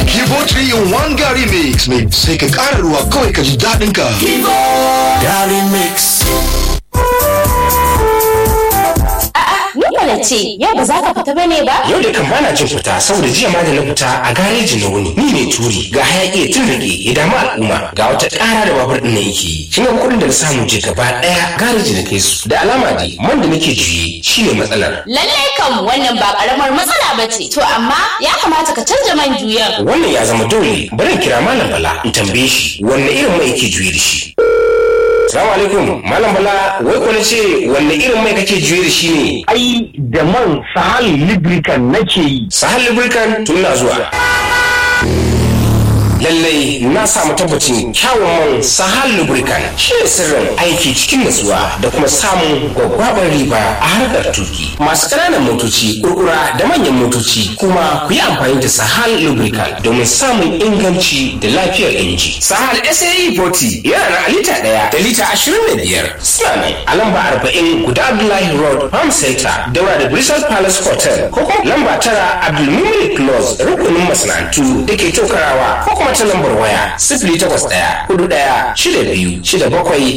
Kivo 3 in 1 Gary Mix mai sai ka ƙara ruwa kawai ka ji daɗin ka. Kivo Gary Mix. ce yau ba za ka fita bane ba? Yau da kan bana cin fita saboda jiya ma da na fita a gareji na wuni. Ni ne turi ga hayaki tun rage ya damu al'umma ga wata ƙara da babur ɗin na yake. Kin ga kuɗin da na samu je gaba ɗaya gareji na kai su. Da alama dai man da nake juye shine matsalar. Lallai kam wannan ba ƙaramar matsala ba ce. To amma ya kamata ka canja man juyan. Wannan ya zama dole. Bari in kira Malam Bala in tambaye shi wanne irin mai yake juye da shi. Assalamu alaikum Malam Bala, wai ko nace wanne irin mai kake juye da shi ne? Ai da man Sahal Lubricant nake yi. Sahal Lubricant tun na zuwa. Lallai na samu tabbacin kyawun man Sahal Lubricant shi ne sirrin aiki cikin nutsuwa da kuma samun gwaggwabar riba a harkar tuki. Masu ƙananan motoci, kurkura da manyan motoci kuma ku yi amfani da Sahal Lubricant domin samun inganci da lafiyar inji. Sahal SAE 40 yana na lita 1 da lita 25. Suna nan a lamba 40 guda Abdullahi Road, Farm Center, daura da Bristol Palace Hotel, ko kuma lamba 9 Abdulmumin Close, rukunin masana'antu da ke Tokarawa, ko kuma ta lambar waya 0814162677